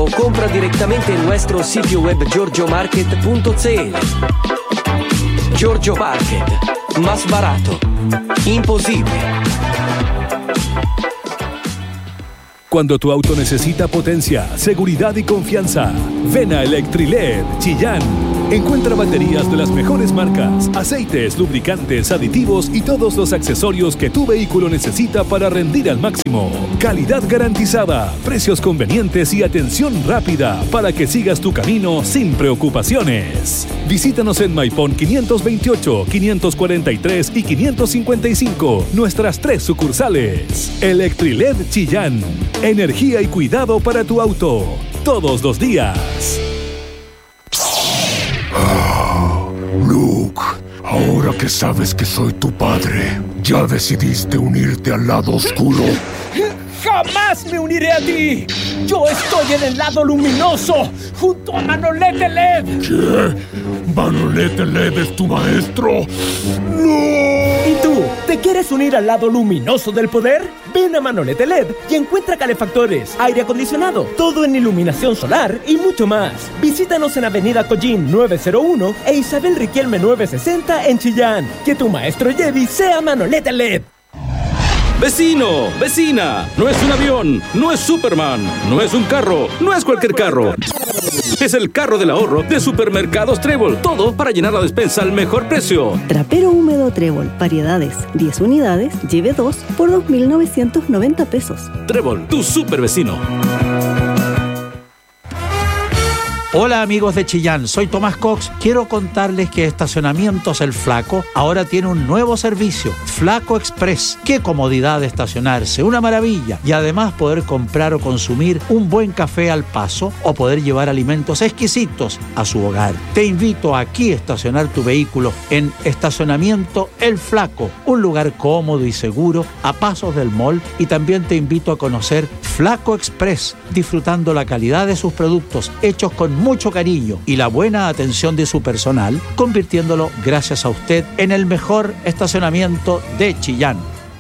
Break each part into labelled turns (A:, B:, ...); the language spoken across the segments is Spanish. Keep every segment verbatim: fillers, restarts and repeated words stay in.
A: compra directamente en nuestro sitio web giorgio market punto c l. Giorgio Market, más barato, imposible.
B: Cuando tu auto necesita potencia, seguridad y confianza, ven a Electriled Chillán. Encuentra baterías de las mejores marcas, aceites, lubricantes, aditivos y todos los accesorios que tu vehículo necesita para rendir al máximo. Calidad garantizada, precios convenientes y atención rápida para que sigas tu camino sin preocupaciones. Visítanos en Maipón quinientos veintiocho, quinientos cuarenta y tres y quinientos cincuenta y cinco, nuestras tres sucursales. Electriled Chillán, energía y cuidado para tu auto, todos los días.
C: Luke, ahora que sabes que soy tu padre, ¿ya decidiste unirte al lado oscuro?
D: ¡Jamás me uniré a ti! ¡Yo estoy en el lado luminoso, junto a Manolete L E D!
C: ¿Qué? ¿Manolete L E D es tu maestro? ¡No!
D: ¿Y tú? ¿Te quieres unir al lado luminoso del poder? Ven a Manolete L E D y encuentra calefactores, aire acondicionado, todo en iluminación solar y mucho más. Visítanos en Avenida Collín nueve cero uno e Isabel Riquelme nueve sesenta en Chillán. Que tu maestro Jedi sea Manolete L E D.
E: Vecino, vecina, no es un avión, no es Superman, no es un carro, no es cualquier carro. Es el carro del ahorro de Supermercados Trébol. Todo para llenar la despensa al mejor precio.
F: Trapero húmedo Trébol, variedades, diez unidades, lleve dos por dos mil novecientos noventa pesos.
E: Trébol, tu super vecino.
G: Hola amigos de Chillán, soy Tomás Cox. Quiero contarles que Estacionamientos El Flaco ahora tiene un nuevo servicio, Flaco Express. Qué comodidad de estacionarse, una maravilla. Y además poder comprar o consumir un buen café al paso o poder llevar alimentos exquisitos a su hogar. Te invito aquí a estacionar tu vehículo en Estacionamiento El Flaco, un lugar cómodo y seguro a pasos del mall, y también te invito a conocer Flaco Express, disfrutando la calidad de sus productos hechos con mucho cariño y la buena atención de su personal, convirtiéndolo, gracias a usted, en el mejor estacionamiento de Chillán.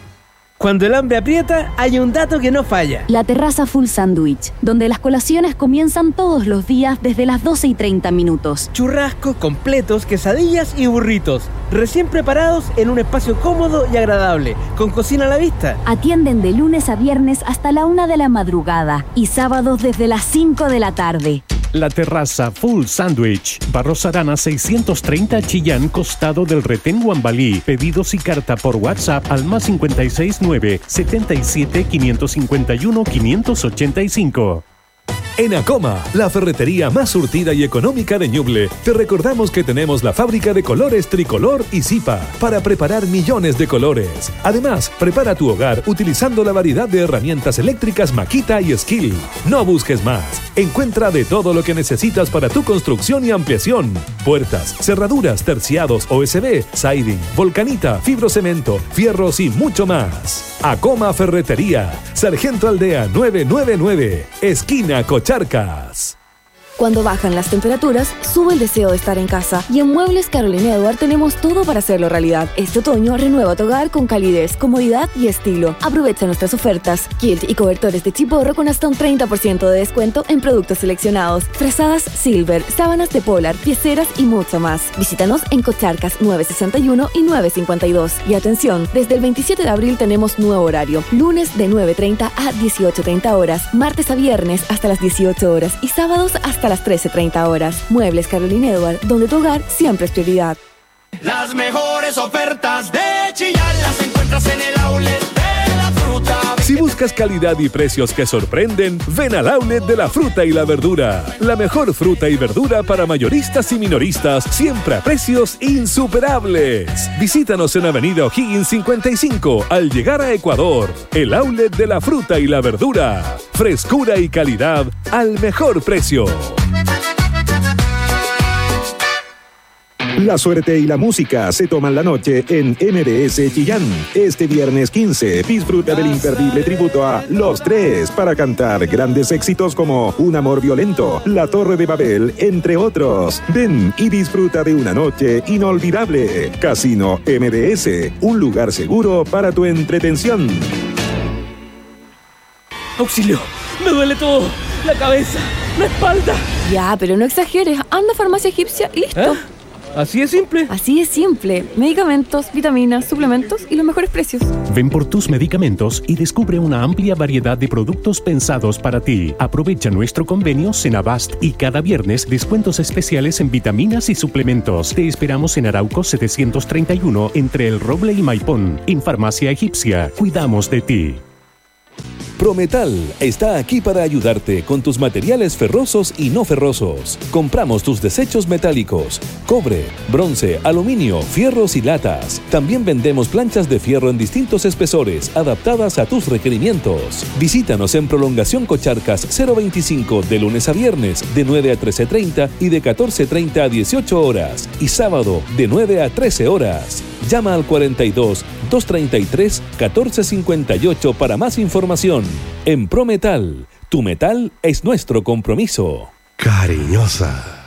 D: Cuando el hambre aprieta, hay un dato que no falla.
H: La terraza Full Sandwich, donde las colaciones comienzan todos los días desde las doce y treinta minutos.
D: Churrascos, completos, quesadillas y burritos, recién preparados en un espacio cómodo y agradable, con cocina a la vista.
H: Atienden de lunes a viernes hasta la una de la madrugada y sábados desde las cinco de la tarde.
I: La terraza Full Sandwich, Barros Arana seiscientos treinta Chillán, costado del Retén Guambalí. Pedidos y carta por WhatsApp al más cincuenta y seis nueve, setenta y siete, quinientos cincuenta y uno, quinientos ochenta y cinco.
B: En Acoma, la ferretería más surtida y económica de Ñuble, te recordamos que tenemos la fábrica de colores Tricolor y Zipa para preparar millones de colores. Además, prepara tu hogar utilizando la variedad de herramientas eléctricas Makita y Skill. No busques más. Encuentra de todo lo que necesitas para tu construcción y ampliación. Puertas, cerraduras, terciados, O S B, siding, volcanita, fibrocemento, fierros y mucho más. Acoma Ferretería, Sargento Aldea nueve nueve nueve, esquina Cocharcas.
J: Cuando bajan las temperaturas, sube el deseo de estar en casa. Y en Muebles Carolina Eduard tenemos todo para hacerlo realidad. Este otoño renueva tu hogar con calidez, comodidad y estilo. Aprovecha nuestras ofertas. Quilt y cobertores de chiporro con hasta un treinta por ciento de descuento en productos seleccionados. Frazadas Silver, sábanas de Polar, pieceras y mucho más. Visítanos en Cocharcas nueve sesenta y uno y nueve cincuenta y dos. Y atención, desde el veintisiete de abril tenemos nuevo horario. Lunes de nueve treinta a dieciocho treinta horas. Martes a viernes hasta las dieciocho horas. Y sábados hasta las trece treinta horas. Muebles Carolina Eduard, donde tu hogar siempre es prioridad.
K: Las mejores ofertas de Chillán las encuentras en el outlet de la fruta.
B: Si buscas calidad y precios que sorprenden, ven al outlet de la fruta y la verdura. La mejor fruta y verdura para mayoristas y minoristas, siempre a precios insuperables. Visítanos en Avenida O'Higgins cincuenta y cinco al llegar a Ecuador. El outlet de la fruta y la verdura. Frescura y calidad al mejor precio.
L: La suerte y la música se toman la noche en M D S Chillán. Este viernes quince, disfruta del imperdible tributo a Los Tres para cantar grandes éxitos como Un amor violento, La Torre de Babel, entre otros. Ven y disfruta de una noche inolvidable. Casino M D S, un lugar seguro para tu entretención.
D: ¡Auxilio! ¡Me duele todo! la cabeza, la espalda.
J: Ya, pero no exageres. Anda a Farmacia Egipcia y listo.
D: ¿Eh? ¿Así es simple?
J: Así es simple. Medicamentos, vitaminas, suplementos y los mejores precios.
I: Ven por tus medicamentos y descubre una amplia variedad de productos pensados para ti. Aprovecha nuestro convenio Senabast y cada viernes descuentos especiales en vitaminas y suplementos. Te esperamos en Arauco setecientos treinta y uno entre El Roble y Maipón. En Farmacia Egipcia, cuidamos de ti.
B: Prometal está aquí para ayudarte con tus materiales ferrosos y no ferrosos. Compramos tus desechos metálicos, cobre, bronce, aluminio, fierros y latas. También vendemos planchas de fierro en distintos espesores, adaptadas a tus requerimientos. Visítanos en Prolongación Cocharcas cero veinticinco de lunes a viernes de nueve a trece treinta y de catorce treinta a dieciocho horas. Y sábado de nueve a trece horas. Llama al cuarenta y dos, doscientos treinta y tres, catorce cincuenta y ocho para más información. En Prometal, tu metal es nuestro compromiso.
C: Cariñosa.